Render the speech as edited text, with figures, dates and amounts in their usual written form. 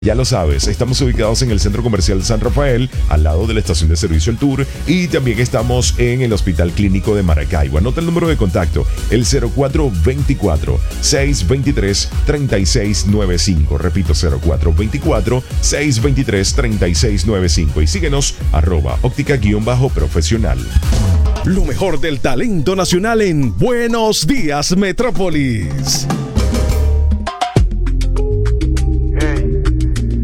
Ya lo sabes, estamos ubicados en el Centro Comercial San Rafael, al lado de la estación de servicio El Tour, y también estamos en el Hospital Clínico de Maracaibo. Anota el número de contacto, el 0424-623-3695. Repito, 0424-623-3695. Y síguenos, @óptica_profesional. Lo mejor del talento nacional en Buenos Días, Metrópolis.